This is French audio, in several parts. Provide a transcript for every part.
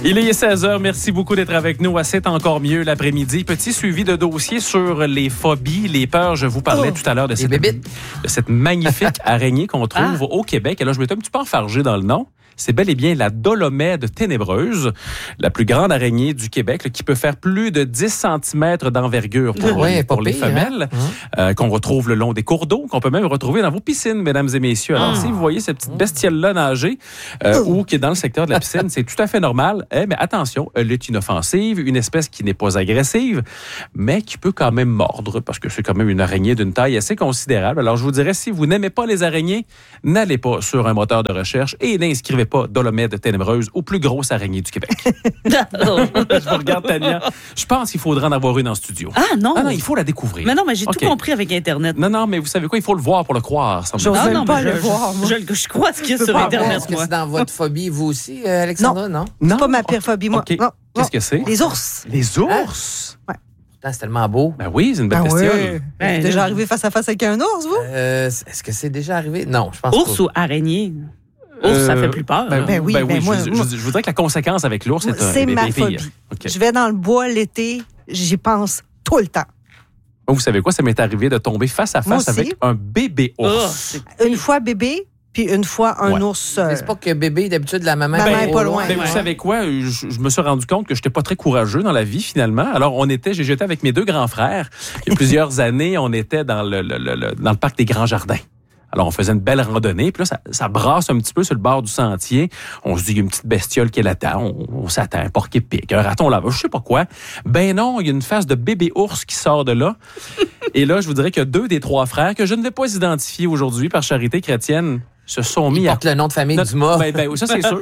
Il est 16h. Merci beaucoup d'être avec nous à C'est encore mieux l'après-midi. Petit suivi de dossier sur les phobies, les peurs. Je vous parlais tout à l'heure de cette magnifique araignée qu'on trouve au Québec. Et là, je m'étais un petit peu enfargé dans le nom. C'est bel et bien la Dolomède ténébreuse, la plus grande araignée du Québec, là, qui peut faire plus de 10 cm d'envergure pour les femelles, qu'on retrouve le long des cours d'eau, qu'on peut même retrouver dans vos piscines, mesdames et messieurs. Alors, si vous voyez cette petite bestiole-là nager ou qui est dans le secteur de la piscine, c'est tout à fait normal. Mais attention, elle est inoffensive, une espèce qui n'est pas agressive, mais qui peut quand même mordre, parce que c'est quand même une araignée d'une taille assez considérable. Alors, je vous dirais, si vous n'aimez pas les araignées, n'allez pas sur un moteur de recherche et n'inscrivez pas Dolomède ténébreuse aux plus grosses araignées du Québec. Je vous regarde, Tania. Je pense qu'il faudra en avoir une en studio. Ah non, il faut la découvrir. Mais non, mais j'ai tout compris avec Internet. Non, mais vous savez quoi? Il faut le voir pour le croire. Je crois ce qu'il y a sur Internet. Est-ce que c'est dans votre phobie, vous aussi, Alexandra? Non. C'est pas ma pire phobie, moi. Okay. Non. Qu'est-ce que c'est? Les ours. Les ours? Ouais. C'est tellement beau. Ben oui, c'est une belle bestiole. C'est déjà arrivé face à face avec un ours, vous? Est-ce que c'est déjà arrivé? Non, je pense ours pas. Ou araignée? Ours, ça fait plus peur. Oui. Moi, je voudrais que la conséquence avec l'ours, c'est ma phobie. Okay. Je vais dans le bois l'été, j'y pense tout le temps. Vous savez quoi? Ça m'est arrivé de tomber face à face avec un bébé ours. Une fois bébé, puis une fois un ours. C'est pas que bébé, d'habitude, la maman est pas loin. Vous savez quoi? Je me suis rendu compte que je n'étais pas très courageux dans la vie, finalement. Alors, j'étais avec mes deux grands frères. Il y a plusieurs années, on était dans le parc des Grands Jardins. Alors, on faisait une belle randonnée, puis là, ça brasse un petit peu sur le bord du sentier. On se dit, il y a une petite bestiole qui est là-dedans. On s'attend, un porc-épic, un raton laveur, je sais pas quoi. Ben non, il y a une face de bébé ours qui sort de là. Et là, je vous dirais que 2 des 3 frères, que je ne vais pas identifier aujourd'hui par charité chrétienne, se sont mis portent le nom de famille du mât. Ben, ça, c'est sûr.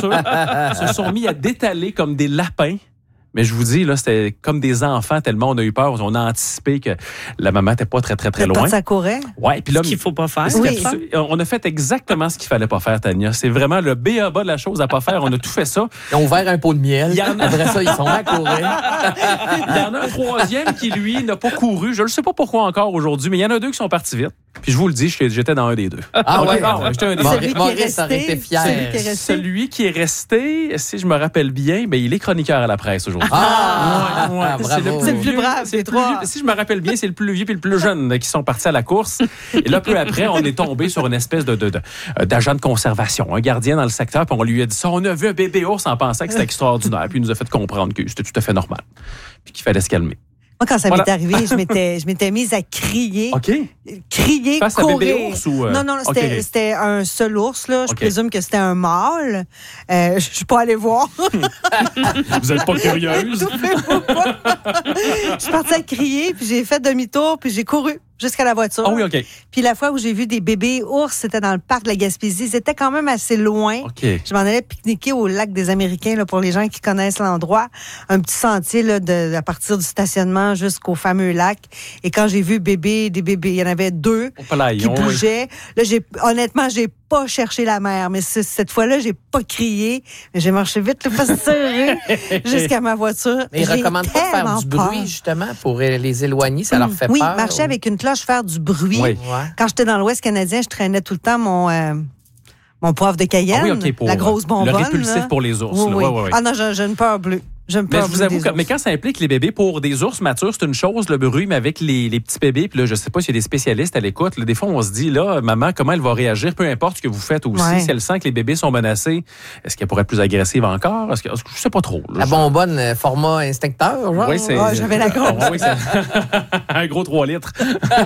Se sont mis à détaler comme des lapins. Mais je vous dis, là, c'était comme des enfants tellement on a eu peur. On a anticipé que la maman n'était pas très, très, très loin. Quand ça courait. Ouais, puis là, ce qu'il ne faut pas faire. On a fait exactement ce qu'il ne fallait pas faire, Tania. C'est vraiment le b.a.-ba de la chose à pas faire. On a tout fait ça. Ils ont ouvert un pot de miel. Après ça, ils sont à courir. Il y en a un troisième qui, lui, n'a pas couru. Je ne sais pas pourquoi encore aujourd'hui, mais il y en a 2 qui sont partis vite. Puis je vous le dis, j'étais dans un des 2. J'étais un des 2. Maurice aurait été fier. Celui qui est resté, si je me rappelle bien, ben, il est chroniqueur à la presse aujourd'hui. Bravo. C'est le plus brave, c'est 3. Si je me rappelle bien, c'est le plus vieux et le plus jeune qui sont partis à la course. Et là, peu après, on est tombé sur une espèce d'agent de conservation, un gardien dans le secteur, puis on lui a dit ça. On a vu un bébé ours en pensant que c'était extraordinaire. Puis il nous a fait comprendre que c'était tout à fait normal. Puis qu'il fallait se calmer. Moi, quand ça m'est arrivé, je m'étais mise à crier. OK. Crier, face courir. À bébé ours ou Non, c'était un seul ours, là. Je présume que c'était un mâle. Je suis pas allée voir. Vous êtes pas curieuse? Je suis partie à crier, puis j'ai fait demi-tour, puis j'ai couru jusqu'à la voiture. Ah oui, OK. Puis la fois où j'ai vu des bébés ours, c'était dans le parc de la Gaspésie. C'était quand même assez loin. Okay. Je m'en allais pique-niquer au lac des Américains, là, pour les gens qui connaissent l'endroit. Un petit sentier là, à partir du stationnement jusqu'au fameux lac. Et quand j'ai vu des bébés, il y en avait 2 qui bougeaient. Là, honnêtement, j'ai pas cherché la mère, mais cette fois-là, j'ai pas crié. J'ai marché vite, pas serré, jusqu'à ma voiture. Mais ils recommandent pas de faire du bruit, justement, pour les éloigner. Ça leur fait peur. Oui, marcher avec une cloche, faire du bruit. Oui. Quand j'étais dans l'Ouest canadien, je traînais tout le temps mon poivre de Cayenne, la grosse bonbonne. Le répulsif là. Pour les ours. Oui. Ah non, j'ai une peur bleue. Mais je vous avoue mais quand ça implique les bébés, pour des ours matures, c'est une chose, le bruit, mais avec les petits bébés, puis là, je sais pas s'il y a des spécialistes à l'écoute, là, des fois, on se dit, là, maman, comment elle va réagir, peu importe ce que vous faites aussi, si elle sent que les bébés sont menacés, est-ce qu'elle pourrait être plus agressive encore? Je sais pas trop. Là, la bonbonne, format instincteur, genre? Oui, c'est... j'avais la grosse. Oui, un gros 3 litres.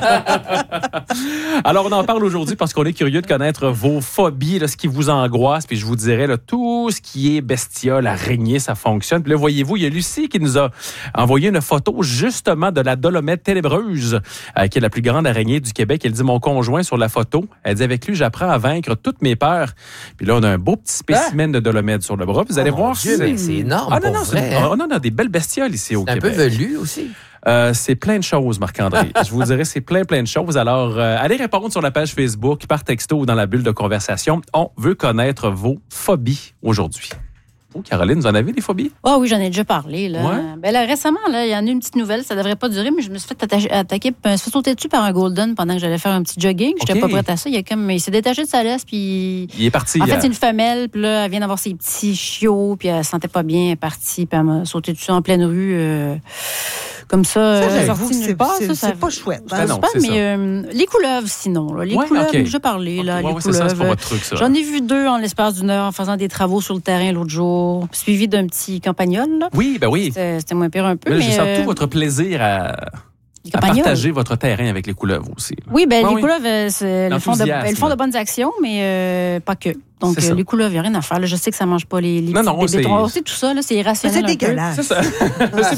Alors, on en parle aujourd'hui parce qu'on est curieux de connaître vos phobies, là, ce qui vous angoisse, puis je vous dirais, là, tout ce qui est bestiole, araignée, ça fonctionne. Puis là, voyez-vous, il y a Lucie qui nous a envoyé une photo justement de la Dolomède ténébreuse, qui est la plus grande araignée du Québec. Elle dit, mon conjoint sur la photo, elle dit, avec lui, j'apprends à vaincre toutes mes peurs. Puis là, on a un beau petit spécimen de Dolomède sur le bras. Vous allez voir. Dieu, c'est énorme pour vrai. On a des belles bestioles ici au Québec. C'est un peu velu aussi. C'est plein de choses, Marc-André. Je vous dirais, c'est plein de choses. Alors, allez répondre sur la page Facebook, par texto ou dans la bulle de conversation. On veut connaître vos phobies aujourd'hui. Vous, Caroline, vous en avez des phobies? Ah oui, j'en ai déjà parlé. Là. Ouais. Ben là, récemment, là, il y en a une petite nouvelle. Ça devrait pas durer, mais je me suis fait attaquer, je me suis fait sauter dessus par un golden pendant que j'allais faire un petit jogging. Je n'étais pas prête à ça. Il s'est détaché de sa laisse, puis... Il est parti. En fait, c'est une femelle, puis là, elle vient d'avoir ses petits chiots, puis elle se sentait pas bien, elle est partie, puis elle m'a sauté dessus en pleine rue. Comme ça, j'avoue que c'est pas chouette. Hein? Non, pas, mais les couleuvres, sinon. Là. Les couleuvres, j'ai parlé. Là, les couleuvres. Ça, c'est pas votre truc, ça. J'en ai vu 2 en l'espace d'une heure en faisant des travaux sur le terrain l'autre jour, suivi d'un petit campagnol. Là. Oui, ben oui. C'était moins pire un peu. Mais je sens tout votre plaisir à partager votre terrain avec les couleuvres aussi. Là. Oui, ben les couleuvres, elles font de bonnes actions, mais pas que. Donc, les couleuvres, il n'y a rien à faire. Là, je sais que ça ne mange pas les petits bébés. C'est tout ça, là, c'est irrationnel. C'est dégueulasse. C'est ça. C'est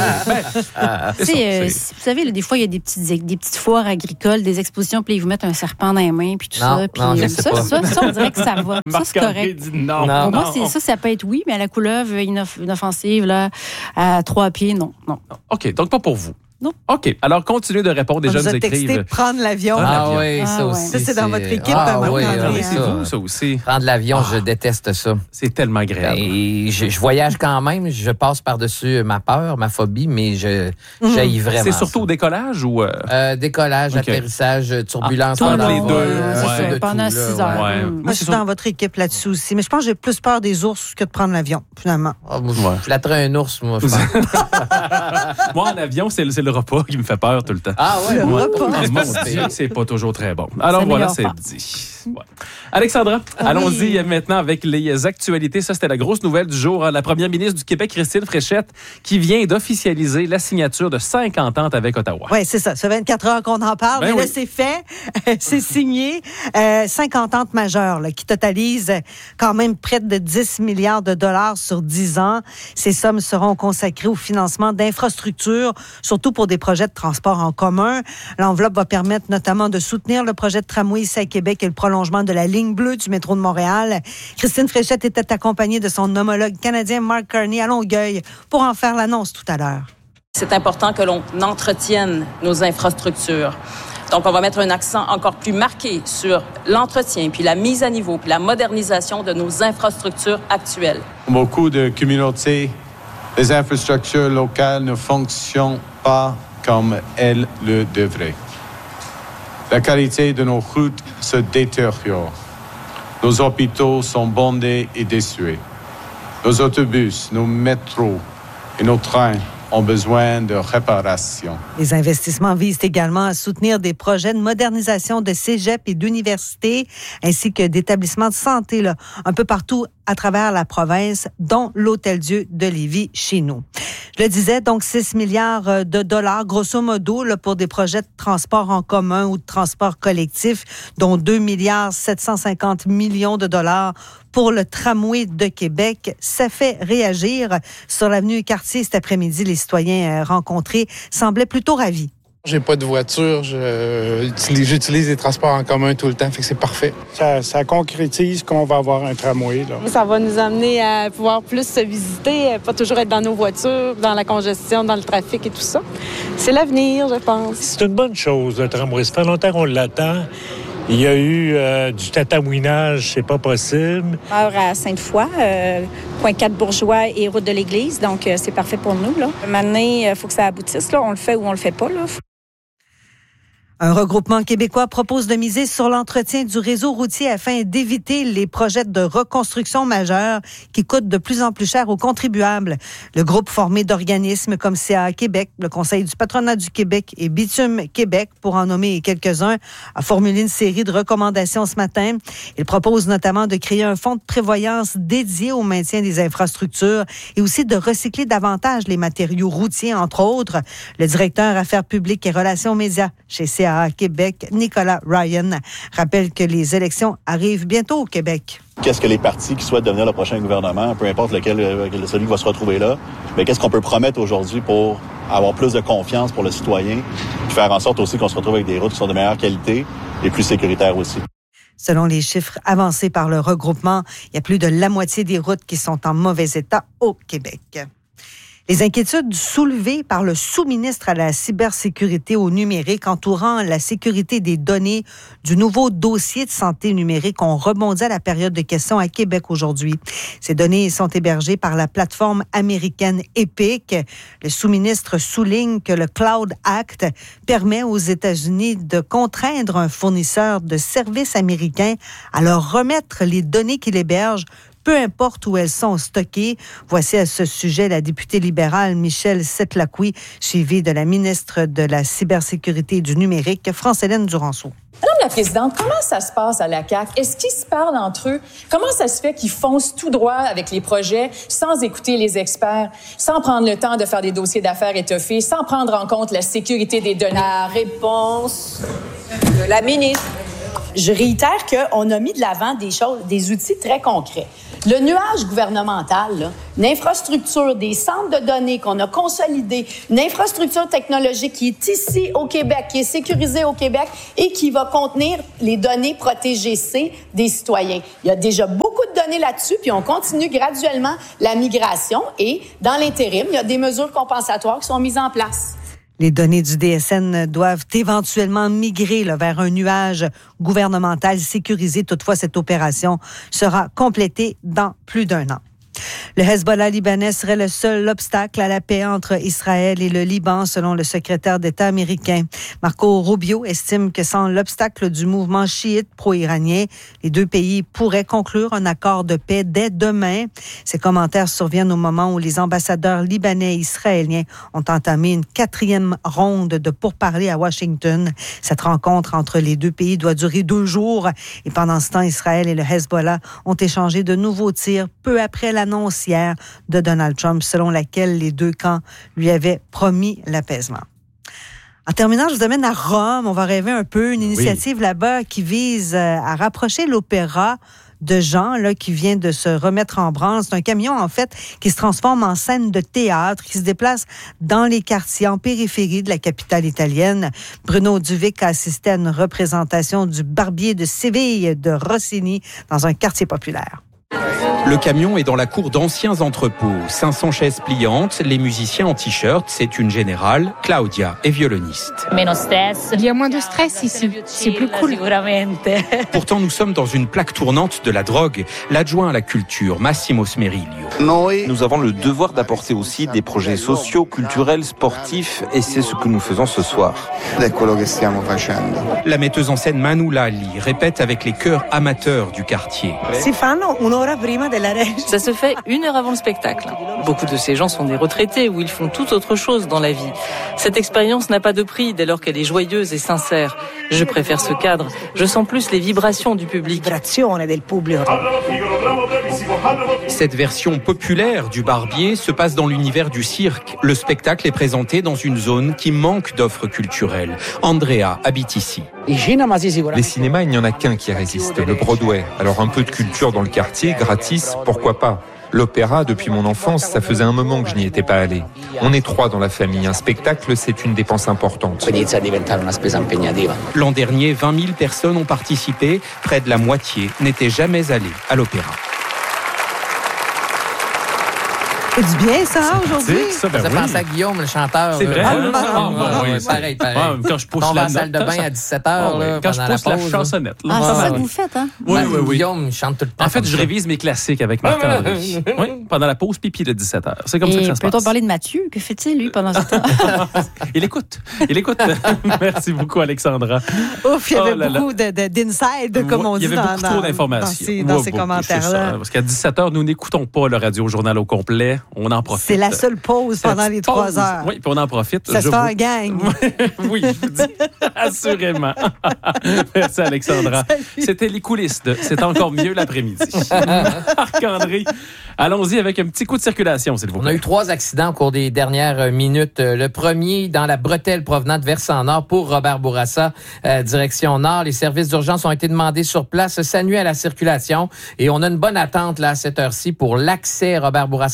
psychologique. Vous savez, là, des fois, il y a des petites foires agricoles, des expositions, puis ils vous mettent un serpent dans les mains, puis tout ça. Puis ça, on dirait que ça va. Ça, c'est correct. Dit non. Pour moi, ça peut être oui, mais à la couleuvre inoffensive, là, à 3 pieds, non. OK, donc pas pour vous. Non. OK. Alors, continuez de répondre. Des jeunes écrivent. Prendre l'avion. Oui, ça aussi. Ça, c'est dans votre équipe. C'est vous, ça aussi. Prendre l'avion, je déteste ça. C'est tellement agréable. Et je voyage quand même. Je passe par-dessus ma peur, ma phobie, mais j'haïs vraiment. C'est surtout au décollage ou... décollage, atterrissage, turbulence. Entre les deux. Pendant 6 heures. Moi, je suis dans votre équipe là-dessus aussi. Mais je pense que j'ai plus peur des ours que de prendre l'avion, finalement. Je flatterais un ours, moi, je pense. Moi, en avion, c'est le repas qui me fait peur tout le temps. Ah ouais, le repas. Mon Dieu, c'est pas toujours très bon. Alors voilà, c'est dit. Ouais. Alexandra, allons-y maintenant avec les actualités. Ça, c'était la grosse nouvelle du jour. La première ministre du Québec, Christine Fréchette, qui vient d'officialiser la signature de 5 ententes avec Ottawa. Oui, c'est ça. Ça fait 24 heures qu'on en parle. Mais là, c'est fait. C'est signé. 5 ententes majeures là, qui totalisent quand même près de 10 milliards de dollars sur 10 ans. Ces sommes seront consacrées au financement d'infrastructures, surtout pour des projets de transport en commun. L'enveloppe va permettre notamment de soutenir le projet de tramway ici à Québec et le prolongement de la ligne bleue du métro de Montréal. Christine Fréchette était accompagnée de son homologue canadien Mark Carney à Longueuil pour en faire l'annonce tout à l'heure. C'est important que l'on entretienne nos infrastructures. Donc, on va mettre un accent encore plus marqué sur l'entretien, puis la mise à niveau, puis la modernisation de nos infrastructures actuelles. Beaucoup de communautés, les infrastructures locales ne fonctionnent pas comme elles le devraient. La qualité de nos routes se détériore. Nos hôpitaux sont bondés et désuets. Nos autobus, nos métros et nos trains ont besoin de réparation. Les investissements visent également à soutenir des projets de modernisation de cégep et d'universités, ainsi que d'établissements de santé là, un peu partout à travers la province, dont l'Hôtel-Dieu de Lévis chez nous. Je le disais, donc 6 milliards de dollars, grosso modo, là, pour des projets de transport en commun ou de transport collectif, dont 2 milliards 750 millions de dollars pour le tramway de Québec. Ça fait réagir. Sur l'avenue Cartier cet après-midi, les citoyens rencontrés semblaient plutôt ravis. J'ai pas de voiture, j'utilise les transports en commun tout le temps, fait que c'est parfait. Ça concrétise qu'on va avoir un tramway. Là. Ça va nous amener à pouvoir plus se visiter, pas toujours être dans nos voitures, dans la congestion, dans le trafic et tout ça. C'est l'avenir, je pense. C'est une bonne chose, le tramway. Ça fait longtemps qu'on l'attend. Il y a eu du tatamouinage, c'est pas possible. À Sainte-Foy, coin 4 Bourgeois et route de l'Église, donc c'est parfait pour nous. Là. Maintenant, il faut que ça aboutisse. Là. On le fait ou on le fait pas. Là. Un regroupement québécois propose de miser sur l'entretien du réseau routier afin d'éviter les projets de reconstruction majeurs qui coûtent de plus en plus cher aux contribuables. Le groupe formé d'organismes comme CA Québec, le Conseil du patronat du Québec et Bitume Québec, pour en nommer quelques-uns, a formulé une série de recommandations ce matin. Il propose notamment de créer un fonds de prévoyance dédié au maintien des infrastructures et aussi de recycler davantage les matériaux routiers, entre autres. Le directeur Affaires publiques et relations médias chez CA Québec, Nicolas Ryan, rappelle que les élections arrivent bientôt au Québec. Qu'est-ce que les partis qui souhaitent devenir le prochain gouvernement, peu importe celui qui va se retrouver là, mais qu'est-ce qu'on peut promettre aujourd'hui pour avoir plus de confiance pour le citoyen, puis faire en sorte aussi qu'on se retrouve avec des routes qui sont de meilleure qualité et plus sécuritaires aussi. Selon les chiffres avancés par le regroupement, il y a plus de la moitié des routes qui sont en mauvais état au Québec. Les inquiétudes soulevées par le sous-ministre à la cybersécurité au numérique entourant la sécurité des données du nouveau dossier de santé numérique ont rebondi à la période de questions à Québec aujourd'hui. Ces données sont hébergées par la plateforme américaine Epic. Le sous-ministre souligne que le Cloud Act permet aux États-Unis de contraindre un fournisseur de services américain à leur remettre les données qu'il héberge, peu importe où elles sont stockées. Voici à ce sujet la députée libérale Michèle Setlaqui, suivie de la ministre de la Cybersécurité et du Numérique, France-Hélène Duranceau. Madame la Présidente, comment ça se passe à la CAQ? Est-ce qu'ils se parlent entre eux? Comment ça se fait qu'ils foncent tout droit avec les projets sans écouter les experts, sans prendre le temps de faire des dossiers d'affaires étoffés, sans prendre en compte la sécurité des données? La réponse de la ministre. Je réitère qu'on a mis de l'avant des choses, des outils très concrets. Le nuage gouvernemental, là, une infrastructure, des centres de données qu'on a consolidés, une infrastructure technologique qui est ici au Québec, qui est sécurisée au Québec et qui va contenir les données protégées C des citoyens. Il y a déjà beaucoup de données là-dessus, puis on continue graduellement la migration et, dans l'intérim, il y a des mesures compensatoires qui sont mises en place. Les données du DSN doivent éventuellement migrer vers un nuage gouvernemental sécurisé. Toutefois, cette opération sera complétée dans plus d'1 an. Le Hezbollah libanais serait le seul obstacle à la paix entre Israël et le Liban, selon le secrétaire d'État américain. Marco Rubio estime que sans l'obstacle du mouvement chiite pro-iranien, les deux pays pourraient conclure un accord de paix dès demain. Ces commentaires surviennent au moment où les ambassadeurs libanais et israéliens ont entamé une 4e ronde de pourparlers à Washington. Cette rencontre entre les deux pays doit durer 2 jours. Et pendant ce temps, Israël et le Hezbollah ont échangé de nouveaux tirs peu après l'annonce hier de Donald Trump, selon laquelle les deux camps lui avaient promis l'apaisement. En terminant, je vous amène à Rome. On va rêver un peu. Une initiative là-bas qui vise à rapprocher l'opéra de Jean, qui vient de se remettre en branle. C'est un camion, en fait, qui se transforme en scène de théâtre, qui se déplace dans les quartiers, en périphérie de la capitale italienne. Bruno Duvic a assisté à une représentation du Barbier de Séville de Rossini dans un quartier populaire. Le camion est dans la cour d'anciens entrepôts. 500 chaises pliantes, les musiciens en t-shirt, c'est une générale, Claudia est violoniste. Il y a moins de stress ici, c'est plus cool. Pourtant, nous sommes dans une plaque tournante de la drogue. L'adjoint à la culture, Massimo Smeriglio. Nous avons le devoir d'apporter aussi des projets sociaux, culturels, sportifs, et c'est ce que nous faisons ce soir. La metteuse en scène Manu Lalli répète avec les chœurs amateurs du quartier. Ça se fait 1 heure avant le spectacle. Beaucoup de ces gens sont des retraités où ils font tout autre chose dans la vie. Cette expérience n'a pas de prix dès lors qu'elle est joyeuse et sincère. Je préfère ce cadre. Je sens plus les vibrations du public. Cette version populaire du Barbier se passe dans l'univers du cirque. Le spectacle est présenté dans une zone qui manque d'offres culturelles. Andrea habite ici. Les cinémas, il n'y en a qu'un qui résiste, le Broadway. Alors un peu de culture dans le quartier, gratis, pourquoi pas ? L'opéra, depuis mon enfance, ça faisait un moment que je n'y étais pas allé. On est 3 dans la famille. Un spectacle, c'est une dépense importante. L'an dernier, 20 000 personnes ont participé. Près de la moitié n'étaient jamais allées à l'opéra. C'est du bien, ça, aujourd'hui? Ça fait penser à Guillaume, le chanteur. C'est vrai. Pareil. Quand je pousse on la va à la salle de bain à 17h. Quand je pousse la chansonnette. C'est ça que vous faites, hein? Oui. Guillaume chante tout le temps. En fait, je révise mes classiques avec Marc-André. Oui, pendant la pause pipi de 17h. C'est comme ça que ça se passe. Peut-on parler de Mathieu? Que fait-il, lui, pendant ce temps? Il écoute. Merci beaucoup, Alexandra. Ouf, il y avait beaucoup d'inside, comme on dit. Il y avait beaucoup trop d'informations. Dans ces commentaires-là. Parce qu'à 17h, nous n'écoutons pas le radio-journal au complet. On en profite. C'est la seule pause pendant les 3 heures. Oui, puis on en profite. Ça se fait en gang. Oui, je vous dis. Assurément. Merci, Alexandra. Salut. C'était les coulisses de C'est encore mieux l'après-midi. Marc-André, allons-y avec un petit coup de circulation, s'il vous plaît. On a eu 3 accidents au cours des dernières minutes. Le premier, dans la bretelle provenant de Versant-Nord pour Robert Bourassa, direction Nord. Les services d'urgence ont été demandés sur place. Ça nuit à la circulation. Et on a une bonne attente là, à cette heure-ci pour l'accès Robert Bourassa Nord à partir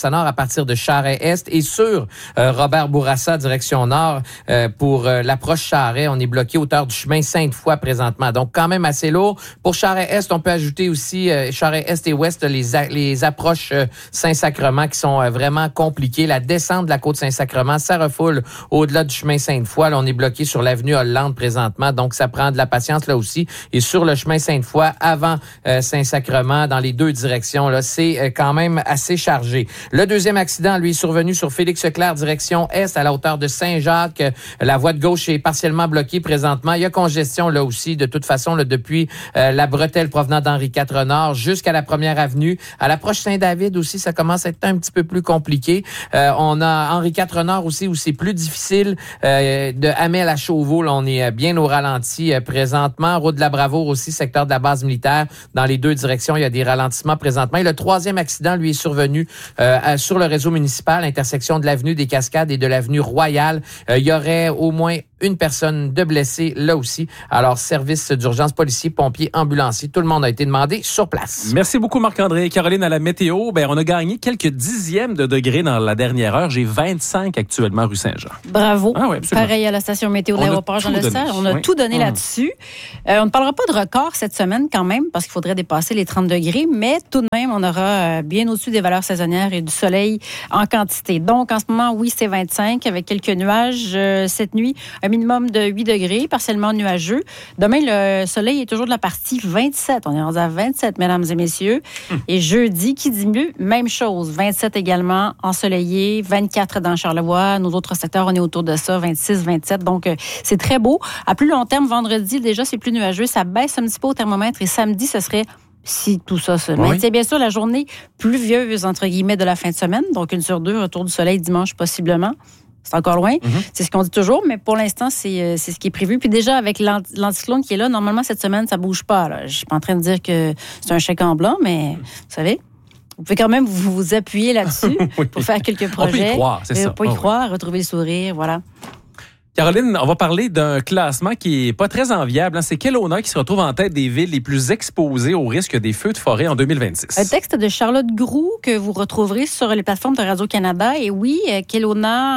partir de Charest-Est et sur Robert Bourassa, direction nord, pour l'approche Charest. On est bloqué hauteur du chemin Sainte-Foy présentement. Donc, quand même assez lourd. Pour Charest-Est, on peut ajouter aussi Charest-Est et Ouest, les approches Saint-Sacrement qui sont vraiment compliquées. La descente de la côte Saint-Sacrement, ça refoule au-delà du chemin Sainte-Foy. Là, on est bloqué sur l'avenue Hollande présentement. Donc, ça prend de la patience là aussi. Et sur le chemin Sainte-Foy, avant Saint-Sacrement, dans les deux directions, là, c'est quand même assez chargé. Le deuxième accident, lui, est survenu sur Félix-Leclerc, direction Est, à la hauteur de Saint-Jacques. La voie de gauche est partiellement bloquée présentement. Il y a congestion là aussi, de toute façon, là, depuis la bretelle provenant d'Henri IV Nord jusqu'à la première avenue. À l'approche Saint-David aussi, ça commence à être un petit peu plus compliqué. On a Henri IV Nord aussi, où c'est plus difficile. De Hamel à Chauveau, là, on est bien au ralenti présentement. Route de la Bravoure aussi, secteur de la base militaire. Dans les deux directions, il y a des ralentissements présentement. Et le troisième accident, lui, est survenu sur le réseau municipal, intersection de l'avenue des Cascades et de l'avenue Royale. Il y aurait au moins une personne de blessée là aussi. Alors, service d'urgence, policiers, pompiers, ambulanciers, tout le monde a été demandé sur place. Merci beaucoup, Marc-André. Caroline, à la météo, on a gagné quelques dixièmes de degrés dans la dernière heure. J'ai 25 actuellement rue Saint-Jean. Bravo. Ah oui, absolument. Pareil à la station météo de l'aéroport Jean-Lesage. On a tout donné là-dessus. On ne parlera pas de record cette semaine quand même, parce qu'il faudrait dépasser les 30 degrés, mais tout de même, on aura bien au-dessus des valeurs saisonnières et du soleil en quantité. Donc, en ce moment, oui, c'est 25 avec quelques nuages cette nuit. Un minimum de 8 degrés, partiellement nuageux. Demain, le soleil est toujours de la partie 27. On est rendu à 27, mesdames et messieurs. Et jeudi, qui dit mieux, même chose. 27 également, ensoleillé. 24 dans Charlevoix. Nos autres secteurs, on est autour de ça. 26, 27. Donc, c'est très beau. À plus long terme, vendredi, déjà, c'est plus nuageux. Ça baisse un petit peu au thermomètre. Et samedi, ce serait... si tout ça se maintient. Bien sûr, la journée pluvieuse, entre guillemets, de la fin de semaine. Donc, 1 sur 2, retour du soleil dimanche, possiblement. C'est encore loin. C'est ce qu'on dit toujours, mais pour l'instant, c'est ce qui est prévu. Puis déjà, avec l'anticyclone qui est là, normalement, cette semaine, ça bouge pas. Là. Je suis pas en train de dire que c'est un chèque en blanc, mais vous savez, vous pouvez quand même vous appuyer là-dessus pour faire quelques projets. On peut y croire, c'est ça. On peut y croire, retrouver le sourire, voilà. Caroline, on va parler d'un classement qui est pas très enviable. C'est Kelowna qui se retrouve en tête des villes les plus exposées au risque des feux de forêt en 2026. Un texte de Charlotte Groux que vous retrouverez sur les plateformes de Radio-Canada. Et oui, Kelowna, en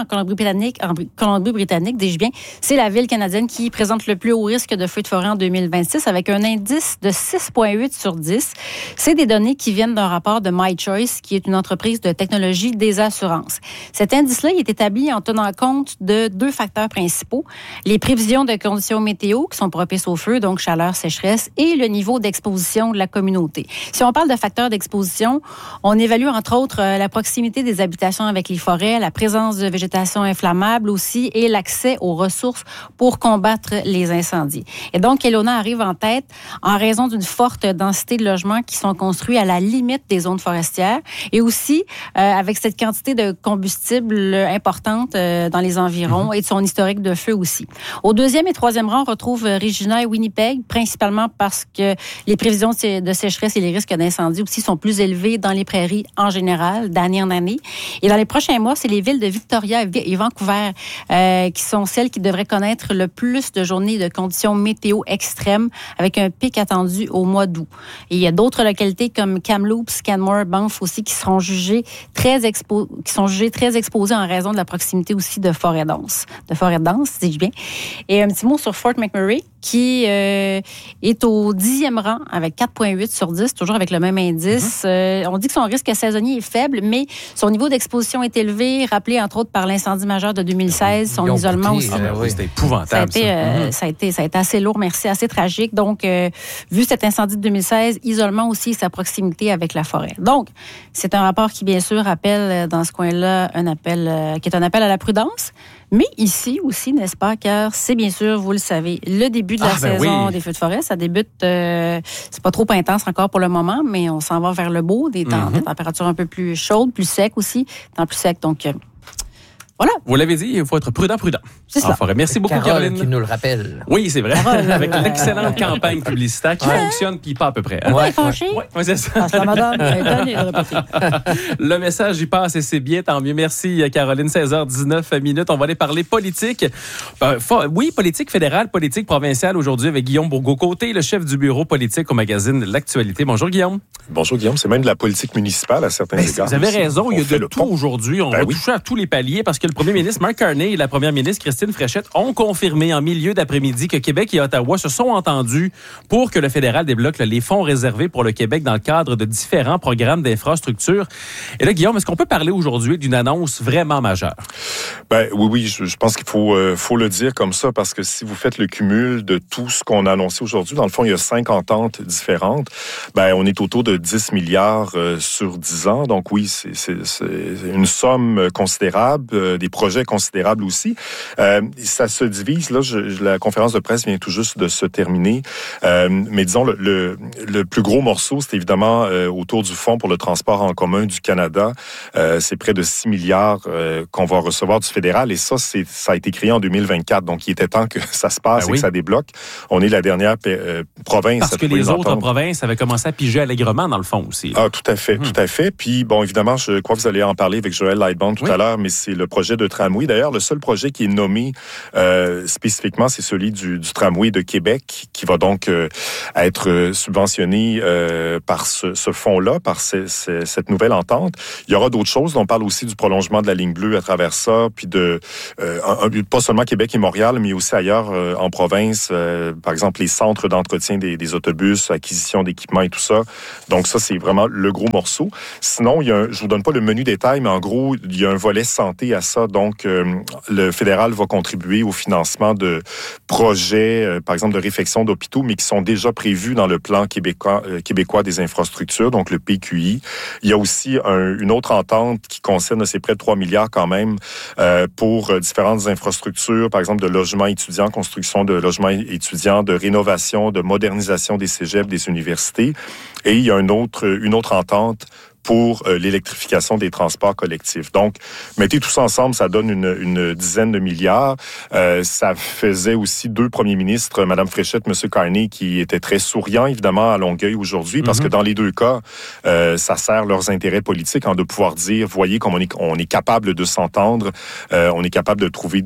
Colombie-Britannique, dis-je bien, c'est la ville canadienne qui présente le plus haut risque de feux de forêt en 2026 avec un indice de 6,8 sur 10. C'est des données qui viennent d'un rapport de MyChoice, qui est une entreprise de technologie des assurances. Cet indice-là il est établi en tenant compte de 2 facteurs principaux. Les prévisions de conditions météo qui sont propices au feu, donc chaleur, sécheresse, et le niveau d'exposition de la communauté. Si on parle de facteurs d'exposition, on évalue entre autres la proximité des habitations avec les forêts, la présence de végétation inflammable aussi et l'accès aux ressources pour combattre les incendies. Et donc, Kelowna arrive en tête en raison d'une forte densité de logements qui sont construits à la limite des zones forestières et aussi avec cette quantité de combustible importante dans les environs et de son historique de feu aussi. Au 2e et 3e rang, on retrouve Regina et Winnipeg, principalement parce que les prévisions de sécheresse et les risques d'incendie aussi sont plus élevés dans les prairies en général, d'année en année. Et dans les prochains mois, c'est les villes de Victoria et Vancouver qui sont celles qui devraient connaître le plus de journées de conditions météo extrêmes avec un pic attendu au mois d'août. Et il y a d'autres localités comme Kamloops, Canmore, Banff aussi qui seront jugées très exposées en raison de la proximité aussi de forêts denses. Dis-je bien. Et un petit mot sur Fort McMurray, qui est au 10e rang avec 4,8 sur 10, toujours avec le même indice. On dit que son risque saisonnier est faible, mais son niveau d'exposition est élevé, rappelé entre autres par l'incendie majeur de 2016, son isolement aussi. C'était épouvantable, ça a été assez lourd, merci, assez tragique. Donc, vu cet incendie de 2016, isolement aussi et sa proximité avec la forêt. Donc, c'est un rapport qui, bien sûr, appelle dans ce coin-là qui est un appel à la prudence. Mais ici aussi, n'est-ce pas, car c'est bien sûr, vous le savez, le début de la saison des feux de forêt. Ça débute, c'est pas trop intense encore pour le moment, mais on s'en va vers le beau, des températures un peu plus chaudes, plus secs aussi, temps plus sec. Donc, Voilà. Vous l'avez dit, il faut être prudent. C'est ça. Merci beaucoup, Caroline. Qui nous le rappelle. Oui, c'est vrai. Avec l'excellente campagne publicitaire qui fonctionne, puis pas à peu près. Vous êtes fâché? Oui, c'est ça. Parce que la madame Le message, il passe et c'est bien, tant mieux. Merci, Caroline. 16h19 minutes. On va aller parler politique. Oui, politique fédérale, politique provinciale aujourd'hui avec Guillaume Bourgault-Côté, le chef du bureau politique au magazine L'Actualité. Bonjour, Guillaume. Bonjour, Guillaume. C'est même de la politique municipale à certains égards. Vous avez raison. Il y a de tout aujourd'hui. On va toucher à tous les paliers parce que le premier ministre Mark Carney et la première ministre Christine Fréchette ont confirmé en milieu d'après-midi que Québec et Ottawa se sont entendus pour que le fédéral débloque les fonds réservés pour le Québec dans le cadre de différents programmes d'infrastructure. Et là, Guillaume, est-ce qu'on peut parler aujourd'hui d'une annonce vraiment majeure? Oui, je pense qu'il faut le dire comme ça parce que si vous faites le cumul de tout ce qu'on a annoncé aujourd'hui, dans le fond, il y a 5 ententes différentes. On est autour de 10 milliards sur 10 ans. Donc oui, c'est une somme considérable, des projets considérables aussi. Ça se divise. Là, la conférence de presse vient tout juste de se terminer. Mais disons, le plus gros morceau, c'est évidemment autour du Fonds pour le transport en commun du Canada. C'est près de 6 milliards qu'on va recevoir du fédéral. Et ça a été créé en 2024. Donc, il était temps que ça se passe et que ça débloque. On est la dernière province. Parce que les autres provinces avaient commencé à piger allègrement, dans le fond aussi. Ah, tout à fait, tout à fait. Puis, bon, évidemment, je crois que vous allez en parler avec Joël Lightbound tout à l'heure, mais c'est le projet de tramway. D'ailleurs, le seul projet qui est nommé spécifiquement, c'est celui du tramway de Québec, qui va donc être subventionné par ce fonds-là, par cette nouvelle entente. Il y aura d'autres choses. On parle aussi du prolongement de la ligne bleue à travers ça, puis pas seulement Québec et Montréal, mais aussi ailleurs en province, par exemple les centres d'entretien des autobus, acquisition d'équipements et tout ça. Donc ça, c'est vraiment le gros morceau. Sinon, je vous donne pas le menu détail, mais en gros, il y a un volet santé à ça. Donc, le fédéral va contribuer au financement de projets, par exemple de réfection d'hôpitaux, mais qui sont déjà prévus dans le plan québécois des infrastructures, donc le PQI. Il y a aussi une autre entente qui concerne, c'est près de 3 milliards quand même, pour différentes infrastructures, par exemple de logements étudiants, construction de logements étudiants, de rénovation, de modernisation des cégeps, des universités. Et il y a une autre entente pour l'électrification des transports collectifs. Donc, mettez tout ça ensemble, ça donne une dizaine de milliards. Ça faisait aussi 2 premiers ministres, Mme Fréchette, M. Carney, qui étaient très souriants, évidemment, à Longueuil aujourd'hui, parce que dans les 2 cas, ça sert leurs intérêts politiques, de pouvoir dire, voyez comme on est capable de s'entendre, on est capable de trouver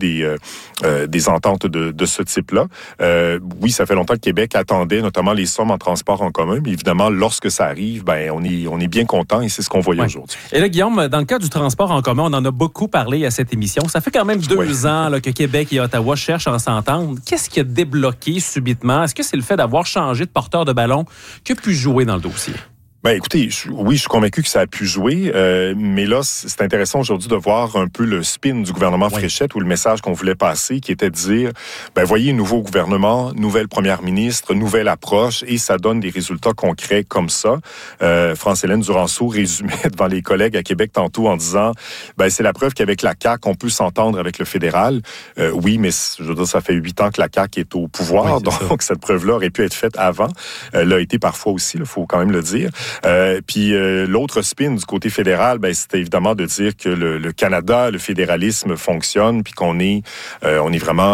des ententes de ce type-là. Oui, ça fait longtemps que Québec attendait, notamment les sommes en transport en commun, mais évidemment, lorsque ça arrive, on est bien content. C'est ce qu'on voyait aujourd'hui. Et là, Guillaume, dans le cas du transport en commun, on en a beaucoup parlé à cette émission. Ça fait quand même 2 ans que Québec et Ottawa cherchent à s'entendre. Qu'est-ce qui a débloqué subitement? Est-ce que c'est le fait d'avoir changé de porteur de ballon qui a pu jouer dans le dossier? Écoutez, oui, je suis convaincu que ça a pu jouer, mais là, c'est intéressant aujourd'hui de voir un peu le spin du gouvernement Fréchette ou le message qu'on voulait passer, qui était de dire, voyez, nouveau gouvernement, nouvelle première ministre, nouvelle approche, et ça donne des résultats concrets comme ça. France-Hélène Duranceau résumait devant les collègues à Québec tantôt en disant, c'est la preuve qu'avec la CAQ, on peut s'entendre avec le fédéral. Oui, mais je veux dire, ça fait 8 ans que la CAQ est au pouvoir, donc cette preuve-là aurait pu être faite avant. L'a été parfois aussi, il faut quand même le dire. Puis l'autre spin du côté fédéral, c'était évidemment de dire que le Canada, le fédéralisme fonctionne, puis qu'on est vraiment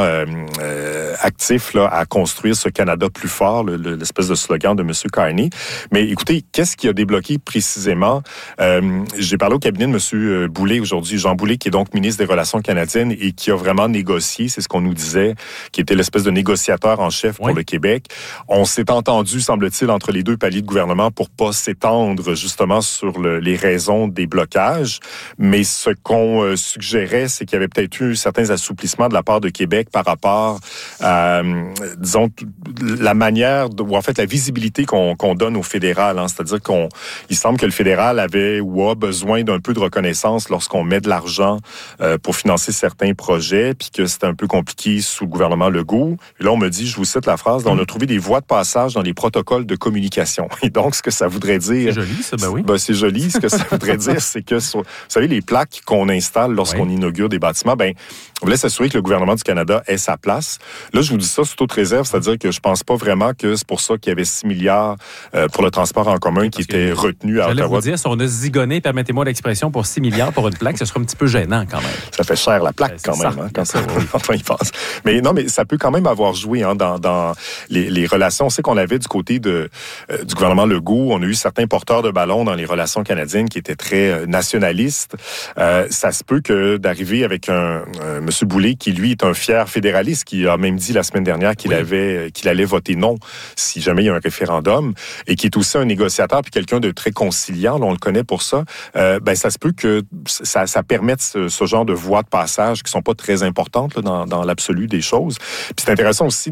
actif là, à construire ce Canada plus fort, l'espèce de slogan de M. Carney. Mais écoutez, qu'est-ce qui a débloqué précisément? J'ai parlé au cabinet de M. Boulay aujourd'hui, Jean Boulay, qui est donc ministre des Relations canadiennes et qui a vraiment négocié, c'est ce qu'on nous disait, qui était l'espèce de négociateur en chef pour le Québec. On s'est entendu, semble-t-il, entre les 2 paliers de gouvernement pour pas s'étendre justement sur les raisons des blocages, mais ce qu'on suggérait, c'est qu'il y avait peut-être eu certains assouplissements de la part de Québec par rapport à, disons, la manière, ou en fait la visibilité qu'on donne au fédéral. C'est-à-dire il semble que le fédéral avait ou a besoin d'un peu de reconnaissance lorsqu'on met de l'argent pour financer certains projets, puis que c'était un peu compliqué sous le gouvernement Legault. Et là, on me dit, je vous cite la phrase, on a trouvé des voies de passage dans les protocoles de communication. Et donc, ce que ça voudrait voudrait dire... C'est joli, ça, ben oui. C'est joli. Ce que ça voudrait dire, c'est que, vous savez, les plaques qu'on installe lorsqu'on inaugure des bâtiments, on voulait s'assurer que le gouvernement du Canada ait sa place. Là, je vous dis ça sous toute réserve, c'est-à-dire que je pense pas vraiment que c'est pour ça qu'il y avait 6 milliards pour le transport en commun qui était retenu à Ottawa. J'allais vous dire, si on a zigonné, permettez-moi l'expression, pour 6 milliards pour une plaque, ce serait un petit peu gênant quand même. Ça fait cher la plaque quand même, quand on y pense. Mais non, mais ça peut quand même avoir joué dans les relations. On sait qu'on avait du côté du gouvernement Legault, on a eu certains porteurs de ballon dans les relations canadiennes qui étaient très nationalistes. Ça se peut que d'arriver avec un M. Boulay, qui lui est un fier fédéraliste, qui a même dit la semaine dernière qu'il allait voter non si jamais il y a un référendum, et qui est aussi un négociateur puis quelqu'un de très conciliant, on le connaît pour ça. Ça se peut que ça permette ce genre de voies de passage qui sont pas très importantes là, dans l'absolu des choses. Puis c'est intéressant aussi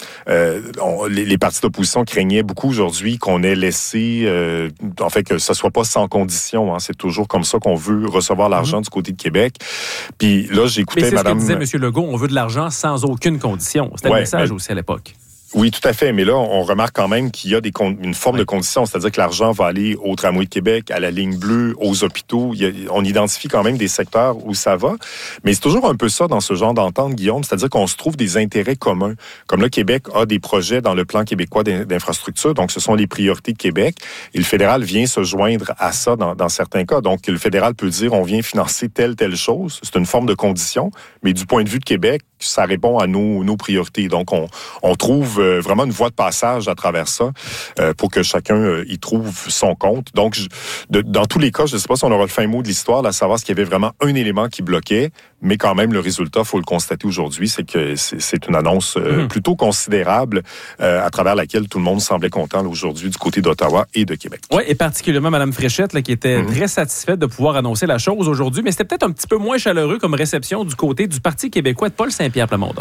les partis d'opposition craignaient beaucoup aujourd'hui qu'on ait laissé, que ce soit pas sans condition. Hein. C'est toujours comme ça qu'on veut recevoir l'argent du côté de Québec. Puis là, j'écoutais Madame... Mais c'est ce que disait M. Legault, on veut de l'argent sans aucune condition. C'était le message aussi à l'époque. Oui, tout à fait. Mais là, on remarque quand même qu'il y a une forme de condition, c'est-à-dire que l'argent va aller au tramway de Québec, à la ligne bleue, aux hôpitaux. On identifie quand même des secteurs où ça va. Mais c'est toujours un peu ça dans ce genre d'entente, Guillaume, c'est-à-dire qu'on se trouve des intérêts communs. Comme là, Québec a des projets dans le plan québécois d'infrastructure, donc ce sont les priorités de Québec. Et le fédéral vient se joindre à ça dans certains cas. Donc, le fédéral peut dire, on vient financer telle chose. C'est une forme de condition. Mais du point de vue de Québec, ça répond à nos priorités. Donc, on trouve vraiment une voie de passage à travers ça pour que chacun y trouve son compte. Donc, dans tous les cas, je ne sais pas si on aura le fin mot de l'histoire, à savoir s'il y avait vraiment un élément qui bloquait, mais quand même, le résultat, il faut le constater aujourd'hui, c'est que c'est une annonce plutôt considérable à travers laquelle tout le monde semblait content là, aujourd'hui du côté d'Ottawa et de Québec. Oui, et particulièrement Mme Fréchette, là, qui était très satisfaite de pouvoir annoncer la chose aujourd'hui, mais c'était peut-être un petit peu moins chaleureux comme réception du côté du Parti québécois de Paul Saint-Pierre Plamondon.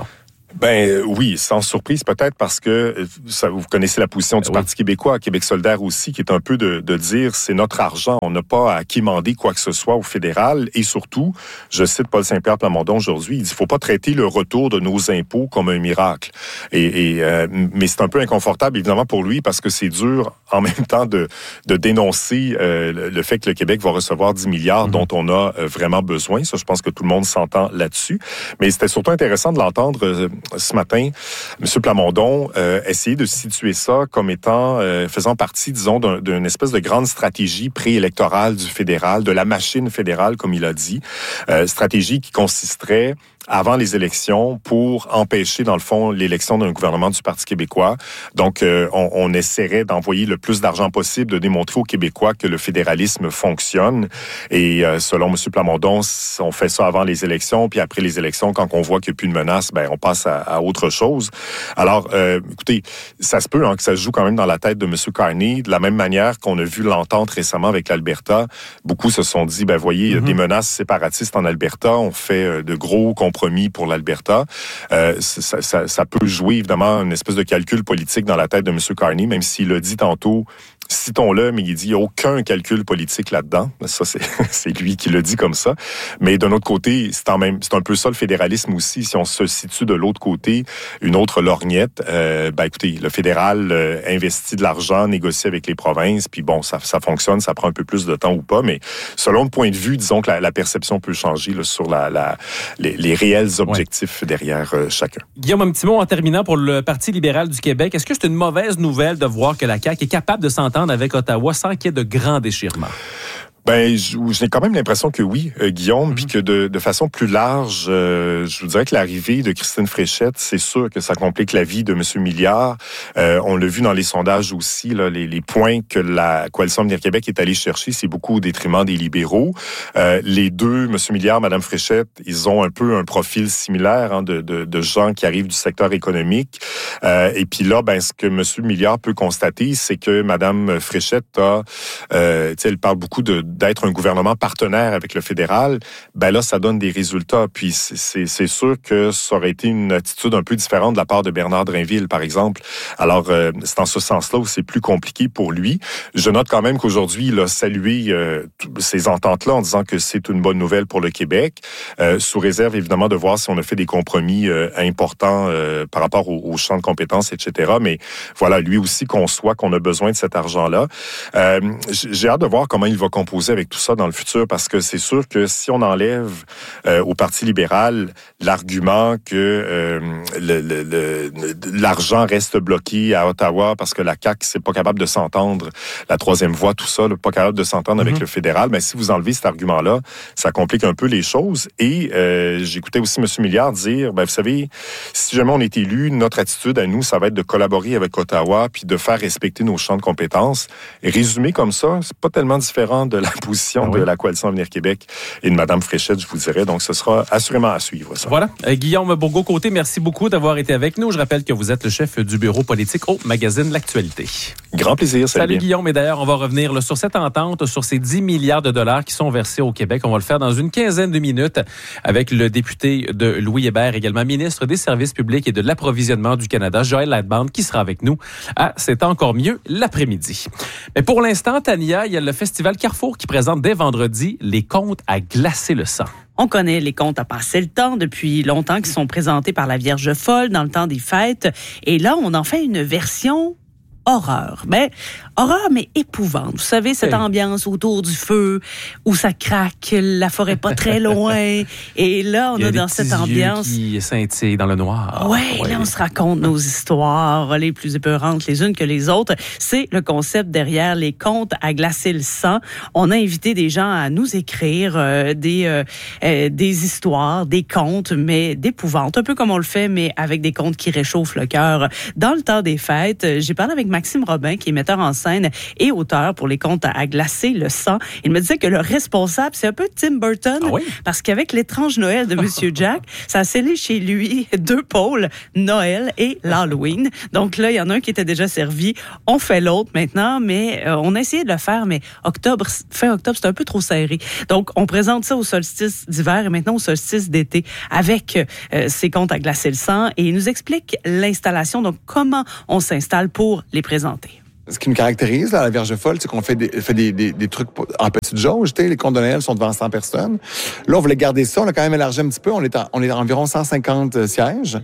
Oui, sans surprise peut-être parce que vous connaissez la position du Parti québécois, Québec solidaire aussi, qui est un peu de dire c'est notre argent, on n'a pas à quémander quoi que ce soit au fédéral et surtout, je cite Paul Saint-Pierre Plamondon aujourd'hui, il dit faut pas traiter le retour de nos impôts comme un miracle. Mais c'est un peu inconfortable évidemment pour lui parce que c'est dur en même temps de dénoncer le fait que le Québec va recevoir 10 milliards dont on a vraiment besoin. Ça, je pense que tout le monde s'entend là-dessus. Mais c'était surtout intéressant de l'entendre ce matin, M. Plamondon essayer de situer ça comme étant, faisant partie, disons, d'une espèce de grande stratégie préélectorale du fédéral, de la machine fédérale, comme il a dit. Stratégie qui consisterait avant les élections pour empêcher, dans le fond, l'élection d'un gouvernement du Parti québécois. Donc, on essaierait d'envoyer le plus d'argent possible, de démontrer aux Québécois que le fédéralisme fonctionne. Et selon M. Plamondon, on fait ça avant les élections, puis après les élections, quand on voit qu'il n'y a plus de menace, on passe à autre chose. Alors, écoutez, ça se peut que ça se joue quand même dans la tête de M. Carney, de la même manière qu'on a vu l'entente récemment avec l'Alberta. Beaucoup se sont dit, voyez, il y a des menaces séparatistes en Alberta, on fait de gros compromis pour l'Alberta. Ça peut jouer, évidemment, une espèce de calcul politique dans la tête de M. Carney, même s'il a dit tantôt, citons-le, mais il dit il n'y a aucun calcul politique là-dedans. Ça, c'est lui qui le dit comme ça. Mais d'un autre côté, c'est un peu ça le fédéralisme aussi. Si on se situe de l'autre côté, une autre lorgnette, écoutez, le fédéral investit de l'argent, négocie avec les provinces, puis ça fonctionne, ça prend un peu plus de temps ou pas, mais selon le point de vue, disons que la perception peut changer là, sur les réels objectifs derrière chacun. Guillaume, un petit mot en terminant pour le Parti libéral du Québec. Est-ce que c'est une mauvaise nouvelle de voir que la CAQ est capable de s'entendre avec Ottawa sans qu'il y ait de grands déchirements? J'ai quand même l'impression que oui, Guillaume, puis que de façon plus large, je vous dirais que l'arrivée de Christine Fréchette, c'est sûr que ça complique la vie de M. Milliard. On l'a vu dans les sondages aussi, là, les points que la Coalition Avenir Québec est allée chercher, c'est beaucoup au détriment des libéraux. Les deux, M. Milliard, Mme Fréchette, ils ont un peu un profil similaire de gens qui arrivent du secteur économique. Et puis là, ce que M. Milliard peut constater, c'est que Mme Fréchette elle parle beaucoup de d'être un gouvernement partenaire avec le fédéral, ben là, ça donne des résultats. Puis c'est sûr que ça aurait été une attitude un peu différente de la part de Bernard Drinville, par exemple. Alors, c'est en ce sens-là où c'est plus compliqué pour lui. Je note quand même qu'aujourd'hui, il a salué ces ententes-là en disant que c'est une bonne nouvelle pour le Québec, sous réserve, évidemment, de voir si on a fait des compromis importants par rapport au champ de compétences, etc. Mais voilà, lui aussi conçoit qu'on a besoin de cet argent-là. J'ai hâte de voir comment il va composer avec tout ça dans le futur, parce que c'est sûr que si on enlève au Parti libéral l'argument que l'argent reste bloqué à Ottawa parce que la CAQ c'est pas capable de s'entendre, la troisième voie, tout ça, pas capable de s'entendre avec le fédéral, mais si vous enlevez cet argument-là, ça complique un peu les choses. Et j'écoutais aussi M. Milliard dire, vous savez, si jamais on est élu, notre attitude à nous, ça va être de collaborer avec Ottawa puis de faire respecter nos champs de compétences. Et résumé comme ça, c'est pas tellement différent de la position de la Coalition Avenir Québec et de Mme Fréchette, je vous dirais. Donc, ce sera assurément à suivre, ça. Voilà. Guillaume Bourgault-Côté, merci beaucoup d'avoir été avec nous. Je rappelle que vous êtes le chef du bureau politique au magazine L'Actualité. Grand plaisir, salut Guillaume. Et d'ailleurs, on va revenir sur cette entente, sur ces 10 milliards de dollars qui sont versés au Québec. On va le faire dans une quinzaine de minutes avec le député de Louis Hébert, également ministre des Services publics et de l'Approvisionnement du Canada, Joël Lightbound, qui sera avec nous à C'est encore mieux l'après-midi. Mais pour l'instant, Tania, il y a le festival Carrefour qui présente dès vendredi les contes à glacer le sang. On connaît les contes à passer le temps depuis longtemps qui sont présentés par la Vierge folle dans le temps des fêtes. Et là, on en fait une version horreur. Horreur, mais épouvante. Vous savez, cette ambiance autour du feu, où ça craque, la forêt pas très loin. Et là, on a dans cette ambiance... qui scintillent dans le noir. Ouais, là, on se raconte nos histoires, les plus épeurantes les unes que les autres. C'est le concept derrière les contes à glacer le sang. On a invité des gens à nous écrire des histoires, des contes, mais d'épouvante. Un peu comme on le fait, mais avec des contes qui réchauffent le cœur. Dans le temps des fêtes, j'ai parlé avec Maxime Robin, qui est metteur en scène et auteur pour les contes à glacer le sang. Il me disait que le responsable, c'est un peu Tim Burton, parce qu'avec l'étrange Noël de Monsieur Jack, ça a scellé chez lui 2 pôles, Noël et l'Halloween. Donc là, il y en a un qui était déjà servi. On fait l'autre maintenant, mais on a essayé de le faire, mais fin octobre, c'est un peu trop serré. Donc, on présente ça au solstice d'hiver et maintenant au solstice d'été avec ces contes à glacer le sang, et il nous explique l'installation, donc comment on s'installe pour les présenter. Ce qui nous caractérise, là, à la Vierge folle, c'est qu'on fait des trucs en petite jauge. Les contes de Noël sont devant 100 personnes. Là, on voulait garder ça. On a quand même élargi un petit peu. On est à environ 150 sièges.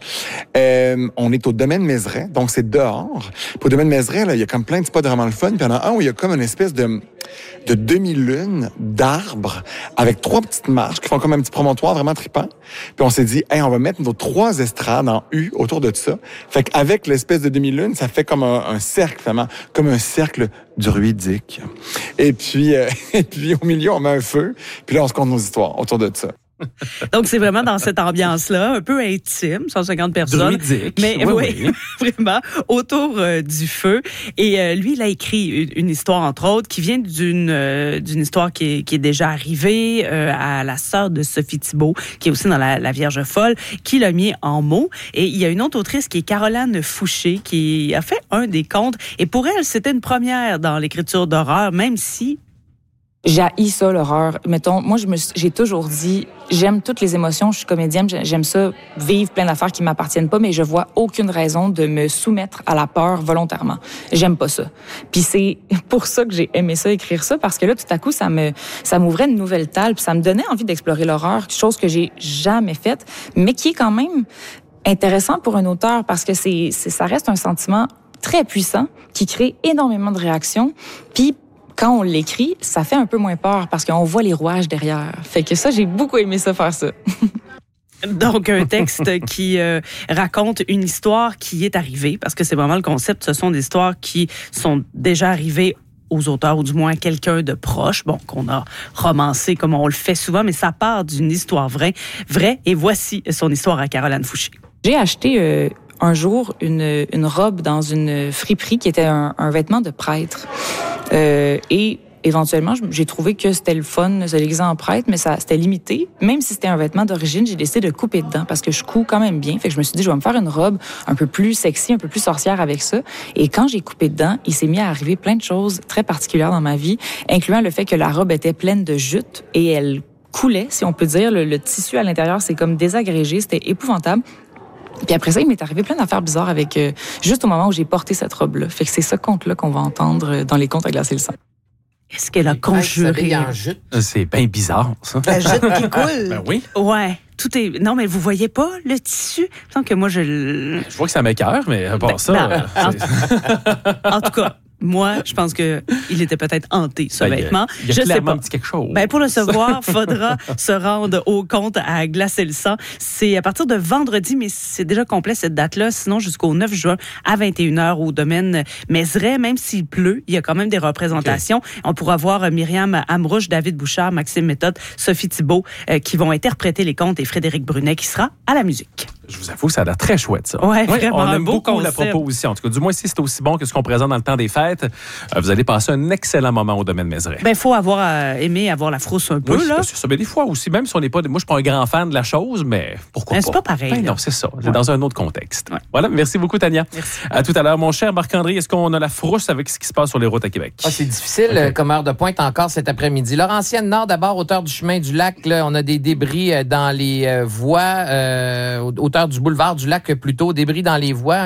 On est au domaine Mézeray, donc c'est dehors. Pour le domaine Mézeray, là, il y a comme plein de spots vraiment le fun. Puis il y en a un où il y a comme une espèce de demi-lune d'arbres avec 3 petites marches qui font comme un petit promontoire vraiment trippant. Puis on s'est dit, on va mettre nos 3 estrades en U autour de ça. Fait qu'avec l'espèce de demi-lune, ça fait comme un cercle, vraiment, comme un cercle druidique. Et puis au milieu, on met un feu. Puis là, on se conte nos histoires autour de ça. Donc, c'est vraiment dans cette ambiance-là, un peu intime, 150 personnes. Druidique. Mais oui, vraiment, autour du feu. Et lui, il a écrit une histoire, entre autres, qui vient d'une histoire qui est déjà arrivée à la sœur de Sophie Thibault, qui est aussi dans la Vierge folle, qui l'a mis en mots. Et il y a une autre autrice qui est Caroline Fouché, qui a fait un des contes. Et pour elle, c'était une première dans l'écriture d'horreur, même si... J'haïs ça, l'horreur. Mettons, moi, j'ai toujours dit, j'aime toutes les émotions, je suis comédienne, j'aime ça, vivre plein d'affaires qui m'appartiennent pas, mais je vois aucune raison de me soumettre à la peur volontairement. J'aime pas ça. Puis c'est pour ça que j'ai aimé ça, écrire ça, parce que là, tout à coup, ça m'ouvrait une nouvelle table, puis ça me donnait envie d'explorer l'horreur, chose que j'ai jamais faite, mais qui est quand même intéressant pour un auteur, parce que ça reste un sentiment très puissant, qui crée énormément de réactions, puis quand on l'écrit, ça fait un peu moins peur parce qu'on voit les rouages derrière. Fait que ça, j'ai beaucoup aimé ça, faire ça. Donc, un texte qui raconte une histoire qui est arrivée, parce que c'est vraiment le concept, ce sont des histoires qui sont déjà arrivées aux auteurs, ou du moins quelqu'un de proche, qu'on a romancé comme on le fait souvent, mais ça part d'une histoire vraie, et voici son histoire à Caroline Fouché. J'ai acheté un jour une robe dans une friperie qui était un vêtement de prêtre. Et éventuellement, j'ai trouvé que c'était le fun de se déguiser en prêtre, mais c'était limité. Même si c'était un vêtement d'origine, j'ai décidé de couper dedans parce que je couds quand même bien. Fait que je me suis dit, je vais me faire une robe un peu plus sexy, un peu plus sorcière avec ça. Et quand j'ai coupé dedans, il s'est mis à arriver plein de choses très particulières dans ma vie, incluant le fait que la robe était pleine de jute et elle coulait, si on peut dire. Le tissu à l'intérieur, c'est comme désagrégé. C'était épouvantable. Puis après ça, il m'est arrivé plein d'affaires bizarres avec juste au moment où j'ai porté cette robe-là. Fait que c'est ce conte-là qu'on va entendre dans les contes à glacer le sang. Est-ce qu'elle a conjuré? C'est bien bizarre, ça. La jute qui coule. Ben oui. Ouais. Tout est... Non, mais vous voyez pas le tissu? Il me semble que moi, je vois que ça m'écoeure, mais à part ça... en tout cas... Moi, je pense que il était peut-être hanté, ce vêtement. Il y a clairement un petit quelque chose. Pour le savoir, faudra se rendre au compte à glacer le sang. C'est à partir de vendredi, mais c'est déjà complet cette date-là. Sinon, jusqu'au 9 juin à 21h au domaine Mézeray. Même s'il pleut, il y a quand même des représentations. Okay. On pourra voir Myriam Amrouche, David Bouchard, Maxime Méthode, Sophie Thibault qui vont interpréter les contes et Frédéric Brunet qui sera à la musique. Je vous avoue, ça a l'air très chouette, ça. Ouais, vraiment, on aime beaucoup concept. la proposition. En tout cas, du moins, si c'est aussi bon que ce qu'on présente dans le temps des fêtes, vous allez passer un excellent moment au domaine Mézeray. Il faut avoir aimé avoir la frousse un peu, oui, là. C'est ça. Mais des fois aussi, même si on n'est pas... Moi, je suis pas un grand fan de la chose, mais pourquoi pas? C'est pas pareil. Non, c'est ça. C'est dans un autre contexte. Ouais. Voilà. Merci beaucoup, Tania. Merci. À tout à l'heure. Mon cher Marc-André, est-ce qu'on a la frousse avec ce qui se passe sur les routes à Québec? C'est difficile comme heure de pointe encore cet après-midi. Laurentienne Nord, d'abord, hauteur du chemin du lac. Là, on a des débris dans les voies, hauteur du boulevard du lac plutôt, débris dans les voies,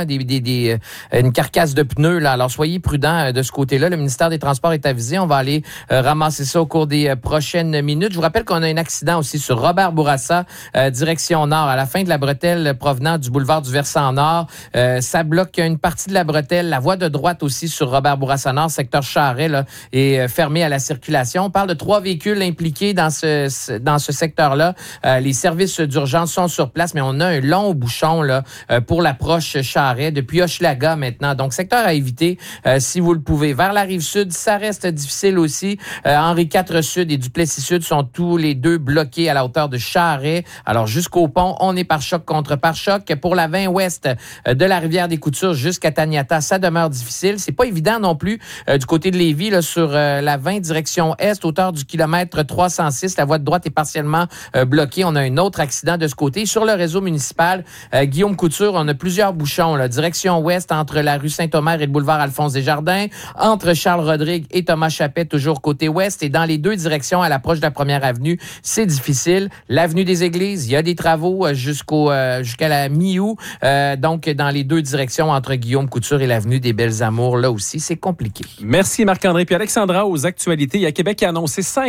une carcasse de pneus. Là. Alors, soyez prudents de ce côté-là. Le ministère des Transports est avisé. On va aller ramasser ça au cours des prochaines minutes. Je vous rappelle qu'on a un accident aussi sur Robert Bourassa, direction nord, à la fin de la bretelle provenant du boulevard du Versant Nord. Ça bloque une partie de la bretelle. La voie de droite aussi sur Robert Bourassa Nord, secteur Charret, là, est fermée à la circulation. On parle de 3 véhicules impliqués dans ce secteur-là. Les services d'urgence sont sur place, mais on a un long bouchon là, pour l'approche Charret, depuis Hochelaga maintenant. Donc, secteur à éviter si vous le pouvez. Vers la Rive-Sud, ça reste difficile aussi. Henri IV Sud et Duplessis Sud sont tous les deux bloqués à la hauteur de Charret. Alors, jusqu'au pont, on est pare-choc contre pare-choc. Pour la 20 ouest de la rivière des Coutures jusqu'à Taniata, ça demeure difficile. C'est pas évident non plus du côté de Lévis, là, sur la 20 direction est, hauteur du kilomètre 306. La voie de droite est partiellement bloquée. On a un autre accident de ce côté. Sur le réseau municipal, Guillaume Couture, on a plusieurs bouchons. Là. Direction ouest, entre la rue Saint-Omer et le boulevard Alphonse-Desjardins, entre Charles-Rodrigue et Thomas Chappet, toujours côté ouest, et dans les deux directions, à l'approche de la première avenue, c'est difficile. L'avenue des Églises, il y a des travaux jusqu'à la mi-août. Donc, dans les deux directions, entre Guillaume Couture et l'avenue des Belles Amours, là aussi, c'est compliqué. Merci Marc-André. Puis Alexandra, aux actualités, il y a Québec qui a annoncé 5